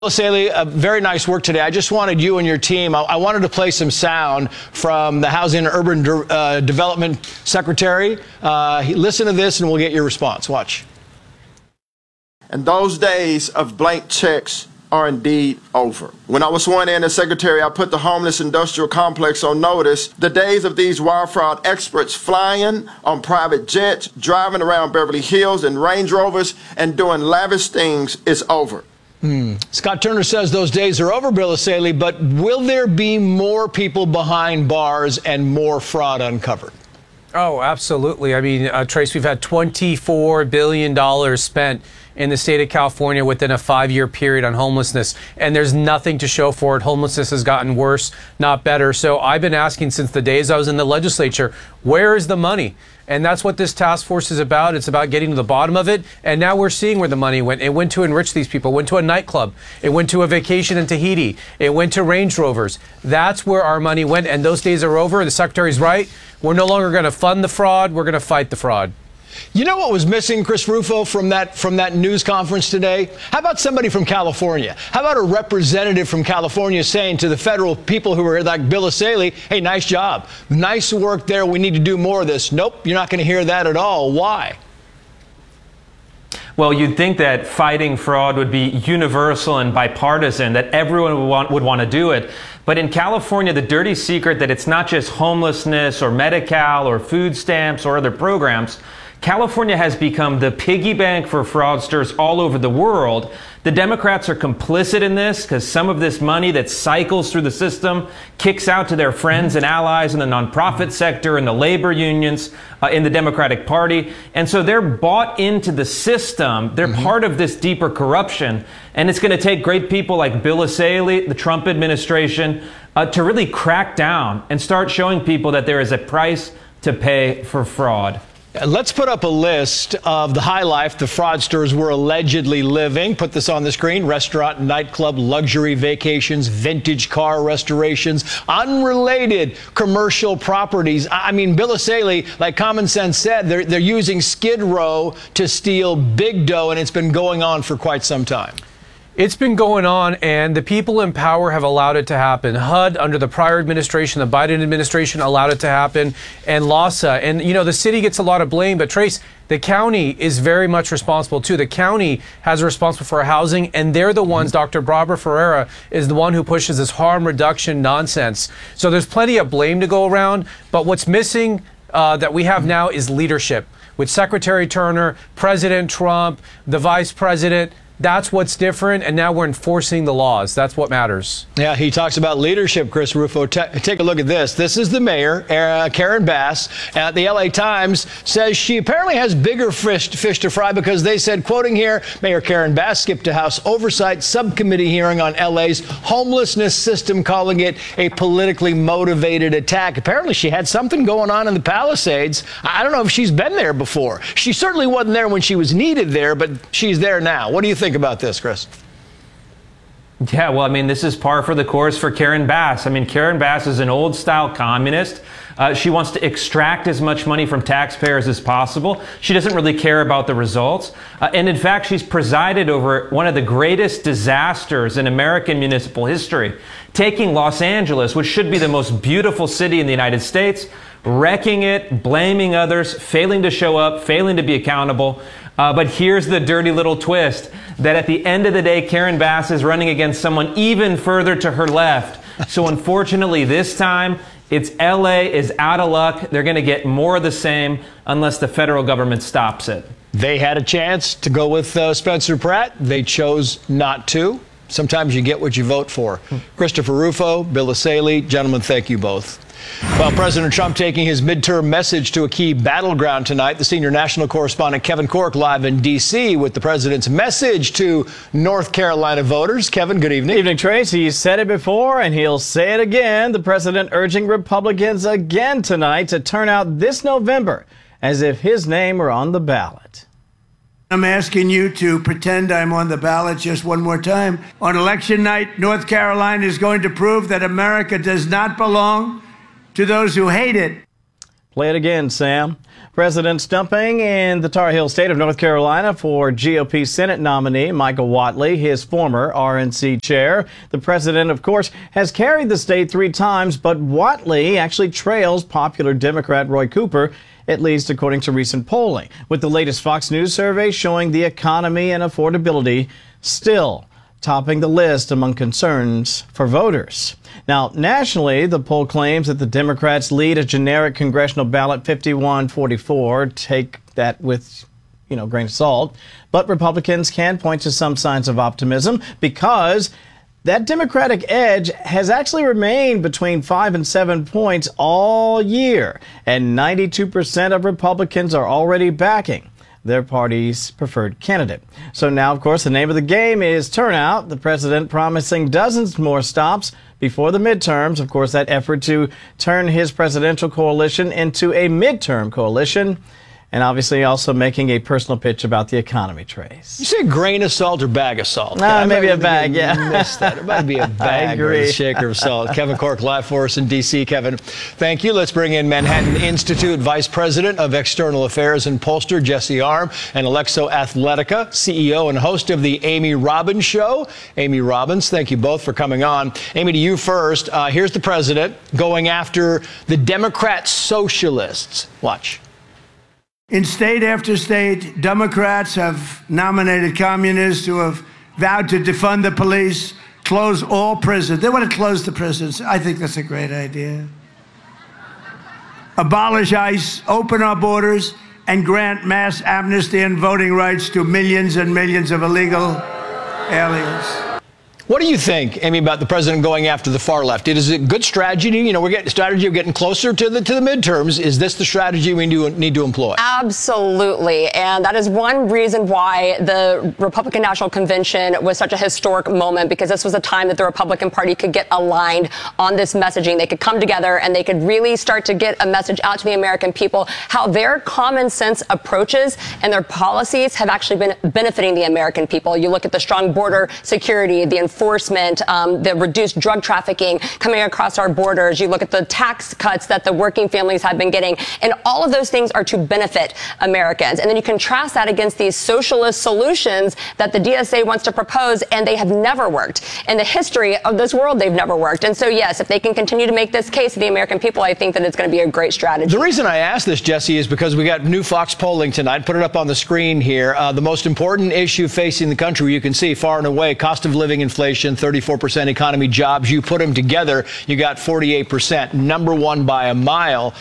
Saley, very nice work today. I just wanted you and your team, I wanted to play some sound from the Housing and Urban Development Secretary. Listen to this and we'll get your response. Watch. And those days of blank checks are indeed over. When I was sworn in as secretary, I put the homeless industrial complex on notice. The days of these wire fraud experts flying on private jets, driving around Beverly Hills in Range Rovers, and doing lavish things is over. Scott Turner says those days are over, Bill Saley, but will there be more people behind bars and more fraud uncovered? Oh, absolutely. I mean, Trace, we've had $24 billion spent in the state of California within a 5-year period on homelessness, and there's nothing to show for it. Homelessness has gotten worse, not better. So I've been asking since the days I was in the legislature, where is the money? And that's what this task force is about. It's about getting to the bottom of it. And now we're seeing where the money went. It went to enrich these people. It went to a nightclub. It went to a vacation in Tahiti. It went to Range Rovers. That's where our money went. And those days are over. The secretary's right. We're no longer going to fund the fraud. We're going to fight the fraud. You know what was missing, Chris Rufo, from that news conference today? How about somebody from California? How about a representative from California saying to the federal people who were like Bill Saley, hey, nice job. Nice work there. We need to do more of this. Nope, you're not going to hear that at all. Why? Well, you'd think that fighting fraud would be universal and bipartisan, that everyone would want to do it. But in California, the dirty secret that it's not just homelessness or Medi-Cal or food stamps or other programs. California has become the piggy bank for fraudsters all over the world. The Democrats are complicit in this because some of this money that cycles through the system kicks out to their friends and allies in the nonprofit sector and the labor unions in the Democratic Party. And so they're bought into the system. They're part of this deeper corruption. And it's going to take great people like Bill Saley, the Trump administration, to really crack down and start showing people that there is a price to pay for fraud. Let's put up a list of the high life the fraudsters were allegedly living. Put this on the screen. Restaurant, nightclub, luxury vacations, vintage car restorations, unrelated commercial properties. I mean, Bill Saley, like Common Sense said, they're using Skid Row to steal big dough, and it's been going on for quite some time. It's been going on, and the people in power have allowed it to happen. HUD, under the prior administration, the Biden administration, allowed it to happen, and LAHSA. And, you know, the city gets a lot of blame, but Trace, the county is very much responsible, too. The county has a responsibility for housing, and they're the ones, Dr. Barbara Ferreira is the one who pushes this harm reduction nonsense. So there's plenty of blame to go around, but what's missing that we have now is leadership. With Secretary Turner, President Trump, the Vice President, that's what's different, and now we're enforcing the laws. That's what matters. Yeah, he talks about leadership, Chris Rufo. Take a look at this. This is the mayor, Karen Bass, at the LA Times, says she apparently has bigger fish to fry because they said, quoting here, Mayor Karen Bass skipped a House Oversight Subcommittee hearing on LA's homelessness system, calling it a politically motivated attack. Apparently, she had something going on in the Palisades. I don't know if she's been there before. She certainly wasn't there when she was needed there, but she's there now. What do you think about this, Chris? Yeah, well, I mean, this is par for the course for Karen Bass. I mean, Karen Bass is an old-style communist. She wants to extract as much money from taxpayers as possible. She doesn't really care about the results. And in fact, she's presided over one of the greatest disasters in American municipal history, taking Los Angeles, which should be the most beautiful city in the United States, wrecking it, blaming others, failing to show up, failing to be accountable. But here's the dirty little twist, that at the end of the day, Karen Bass is running against someone even further to her left. So unfortunately, this time, it's LA is out of luck. They're going to get more of the same unless the federal government stops it. They had a chance to go with Spencer Pratt. They chose not to. Sometimes you get what you vote for. Christopher Rufo, Bill Saley, gentlemen, thank you both. Well, President Trump taking his midterm message to a key battleground tonight. The senior national correspondent Kevin Corke live in D.C. with the president's message to North Carolina voters. Kevin, good evening. Evening, Trace. He said it before and he'll say it again. The president urging Republicans again tonight to turn out this November as if his name were on the ballot. I'm asking you to pretend I'm on the ballot just one more time. On election night, North Carolina is going to prove that America does not belong to those who hate it. Play it again, Sam. President stumping in the Tar Heel state of North Carolina for GOP Senate nominee Michael Whatley, his former RNC chair. The president, of course, has carried the state 3 times, but Whatley actually trails popular Democrat Roy Cooper, at least according to recent polling, with the latest Fox News survey showing the economy and affordability still topping the list among concerns for voters. Now, nationally, the poll claims that the Democrats lead a generic congressional ballot 51-44. Take that with, grain of salt. But Republicans can point to some signs of optimism because that Democratic edge has actually remained between 5 and 7 points all year. And 92% of Republicans are already backing their party's preferred candidate. So now, of course, the name of the game is turnout. The president promising dozens more stops before the midterms. Of course, that effort to turn his presidential coalition into a midterm coalition. And obviously also making a personal pitch about the economy, Trace. You say grain of salt or bag of salt? Maybe a bag, yeah. Missed that. It might be a bag or a shaker of salt. Kevin Corke live for us in D.C. Kevin, thank you. Let's bring in Manhattan Institute Vice President of External Affairs and pollster Jesse Arm and Alexo Athletica, CEO and host of the Amy Robbins Show. Amy Robbins, thank you both for coming on. Amy, to you first. Here's the president going after the Democrat socialists. Watch. In state after state, Democrats have nominated communists who have vowed to defund the police, close all prisons. They want to close the prisons. I think that's a great idea. Abolish ICE, open our borders, and grant mass amnesty and voting rights to millions and millions of illegal aliens. What do you think, Amy, about the president going after the far left? Is it a good strategy? We're getting strategy of getting closer to the midterms. Is this the strategy we need to employ? Absolutely. And that is one reason why the Republican National Convention was such a historic moment, because this was a time that the Republican Party could get aligned on this messaging. They could come together and they could really start to get a message out to the American people how their common sense approaches and their policies have actually been benefiting the American people. You look at the strong border security, the enforcement, the reduced drug trafficking coming across our borders. You look at the tax cuts that the working families have been getting, and all of those things are to benefit Americans. And then you contrast that against these socialist solutions that the DSA wants to propose, and they have never worked. In the history of this world, they've never worked. And so, yes, if they can continue to make this case to the American people, I think that it's going to be a great strategy. The reason I asked this, Jesse, is because we got new Fox polling tonight. Put it up on the screen here. The most important issue facing the country, you can see far and away, cost of living inflation, 34% economy, jobs. You put them together, you got 48%. Number one by a mile.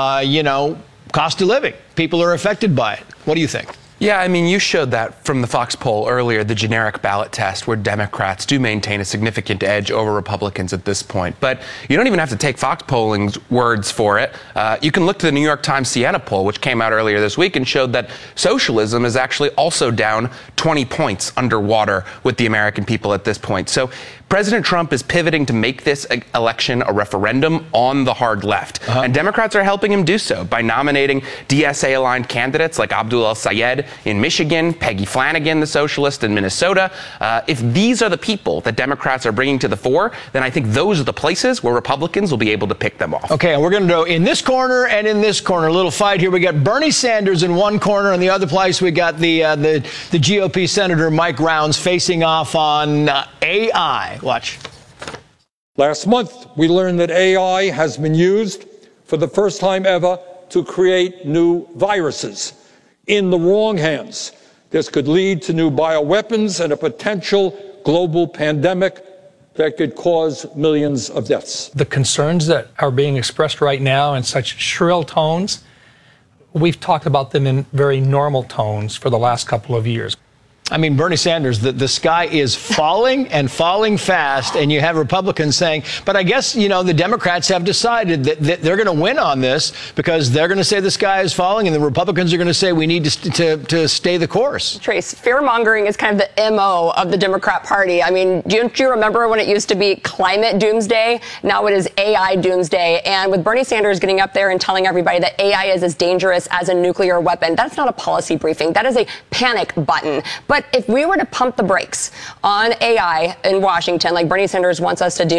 Cost of living. People are affected by it. What do you think? Yeah, I mean, you showed that from the Fox poll earlier, the generic ballot test, where Democrats do maintain a significant edge over Republicans at this point. But you don't even have to take Fox polling's words for it. You can look to the New York Times Siena poll, which came out earlier this week and showed that socialism is actually also down 20 points underwater with the American people at this point. So President Trump is pivoting to make this election a referendum on the hard left. And Democrats are helping him do so by nominating DSA-aligned candidates like Abdul El-Sayed in Michigan, Peggy Flanagan, the socialist, in Minnesota. If these are the people that Democrats are bringing to the fore, then I think those are the places where Republicans will be able to pick them off. Okay, and we're going to go in this corner and in this corner. A little fight here. We got Bernie Sanders in one corner, and the other place we got the GOP Senator Mike Rounds facing off on AI. Watch. Last month, we learned that AI has been used for the first time ever to create new viruses. In the wrong hands, this could lead to new bioweapons and a potential global pandemic that could cause millions of deaths. The concerns that are being expressed right now in such shrill tones, we've talked about them in very normal tones for the last couple of years. I mean, Bernie Sanders, the sky is falling and falling fast, and you have Republicans saying, but I guess, the Democrats have decided that they're going to win on this because they're going to say the sky is falling, and the Republicans are going to say we need to stay the course. Trace, fear-mongering is kind of the MO of the Democrat Party. I mean, do you remember when it used to be climate doomsday? Now it is AI doomsday. And with Bernie Sanders getting up there and telling everybody that AI is as dangerous as a nuclear weapon, that's not a policy briefing. That is a panic button. But if we were to pump the brakes on AI in Washington, like Bernie Sanders wants us to do,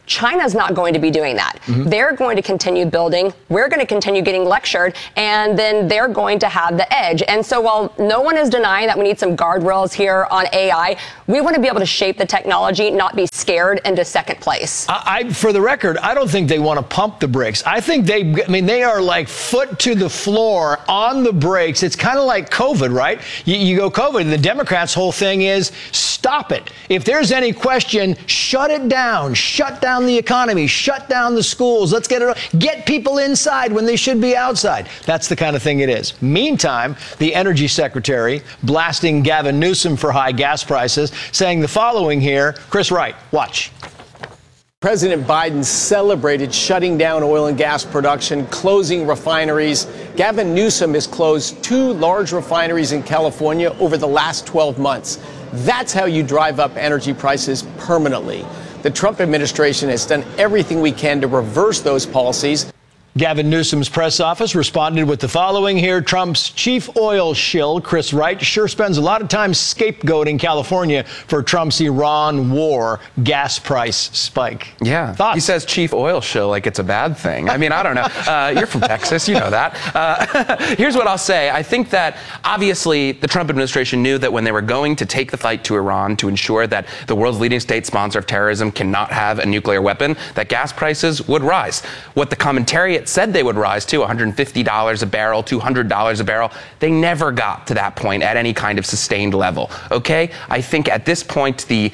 China's not going to be doing that. They're going to continue building. We're going to continue getting lectured, and then they're going to have the edge. And so while no one is denying that we need some guardrails here on AI, we want to be able to shape the technology, not be scared into second place. For the record, I don't think they want to pump the brakes. I think they are like foot to the floor on the brakes. It's kind of like COVID, right? You go COVID, the Democrats' whole thing is stop it. If there's any question, shut it down. Shut down the economy. Shut down the schools. Let's get people inside when they should be outside. That's the kind of thing it is. Meantime, the Energy Secretary blasting Gavin Newsom for high gas prices, saying the following here. Chris Wright, watch. President Biden celebrated shutting down oil and gas production, closing refineries. Gavin Newsom has closed 2 large refineries in California over the last 12 months. That's how you drive up energy prices permanently. The Trump administration has done everything we can to reverse those policies. Gavin Newsom's press office responded with the following here. Trump's chief oil shill, Chris Wright, sure spends a lot of time scapegoating California for Trump's Iran war gas price spike. Yeah. Thoughts? He says chief oil shill like it's a bad thing. I mean, I don't know. You're from Texas. You know that. Here's what I'll say. I think that obviously the Trump administration knew that when they were going to take the fight to Iran to ensure that the world's leading state sponsor of terrorism cannot have a nuclear weapon, that gas prices would rise. What the commentariat said they would rise to, $150 a barrel, $200 a barrel. They never got to that point at any kind of sustained level. Okay, I think at this point the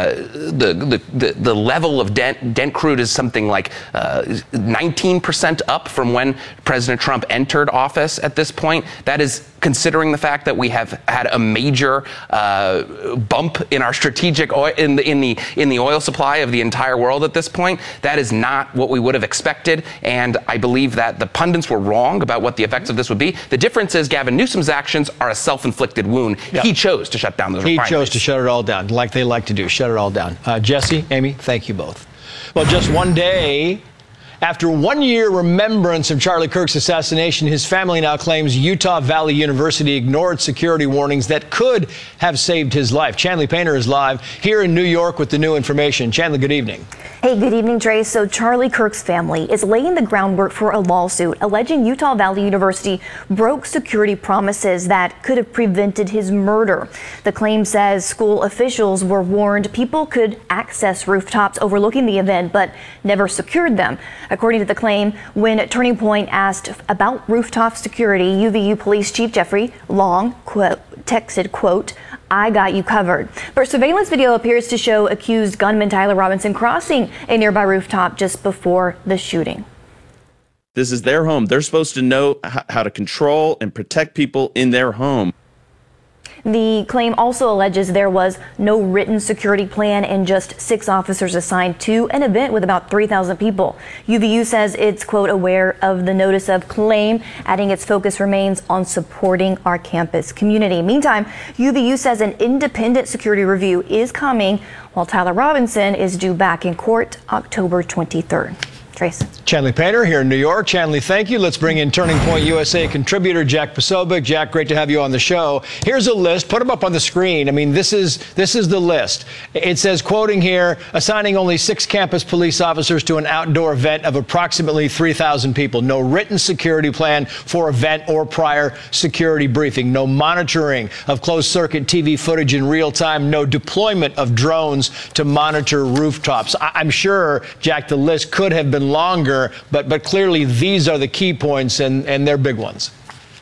level of Dent crude is something like 19% up from when President Trump entered office. At this point, that is considering the fact that we have had a major bump in our strategic oil in the oil supply of the entire world at this point. That is not what we would have expected, and I believe that the pundits were wrong about what the effects of this would be. The difference is Gavin Newsom's actions are a self-inflicted wound. Yep. He chose to shut down those refineries. He chose to shut it all down, like they like to do, shut it all down. Jesse, Amy, thank you both. Well, just one day after 1 year remembrance of Charlie Kirk's assassination, his family now claims Utah Valley University ignored security warnings that could have saved his life. Chanley Painter is live here in New York with the new information. Chanley, good evening. Hey, good evening, Trace. So Charlie Kirk's family is laying the groundwork for a lawsuit alleging Utah Valley University broke security promises that could have prevented his murder. The claim says school officials were warned people could access rooftops overlooking the event, but never secured them. According to the claim, when Turning Point asked about rooftop security, UVU Police Chief Jeffrey Long texted, quote, "I got you covered." But surveillance video appears to show accused gunman Tyler Robinson crossing a nearby rooftop just before the shooting. This is their home. They're supposed to know how to control and protect people in their home. The claim also alleges there was no written security plan and just 6 officers assigned to an event with about 3,000 people. UVU says it's, quote, aware of the notice of claim, adding its focus remains on supporting our campus community. Meantime, UVU says an independent security review is coming, while Tyler Robinson is due back in court October 23rd. Trace. Chanley Painter here in New York. Chanley, thank you. Let's bring in Turning Point USA contributor Jack Posobiec. Jack, great to have you on the show. Here's a list. Put them up on the screen. I mean, this is the list. It says, quoting here, assigning only 6 campus police officers to an outdoor event of approximately 3,000 people. No written security plan for event or prior security briefing. No monitoring of closed-circuit TV footage in real time. No deployment of drones to monitor rooftops. I'm sure, Jack, the list could have been longer, but clearly these are the key points, and they're big ones.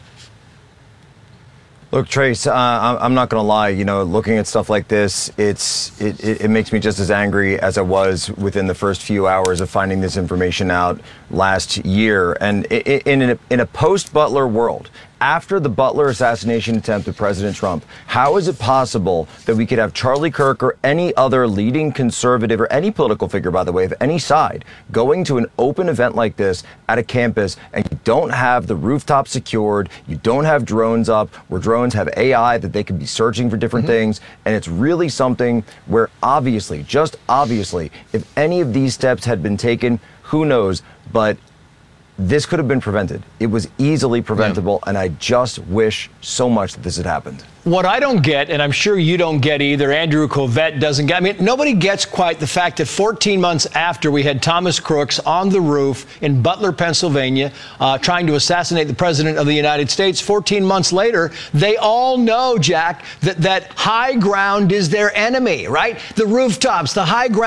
Look, Trace, I'm not going to lie. You know, looking at stuff like this, it makes me just as angry as I was within the first few hours of finding this information out last year. And in a post-Butler world, after the Butler assassination attempt of President Trump, how is it possible that we could have Charlie Kirk or any other leading conservative or any political figure, by the way, of any side, going to an open event like this at a campus and you don't have the rooftop secured, you don't have drones up, where drones have AI that they can be searching for different things, and it's really something where obviously, just obviously, if any of these steps had been taken, who knows, but this could have been prevented. It was easily preventable, and I just wish so much that this had happened. What I don't get, and I'm sure you don't get either, Andrew Covette doesn't get, I mean, nobody gets quite the fact that 14 months after we had Thomas Crooks on the roof in Butler, Pennsylvania, trying to assassinate the President of the United States, 14 months later, they all know, Jack, that high ground is their enemy, right? The rooftops, the high ground.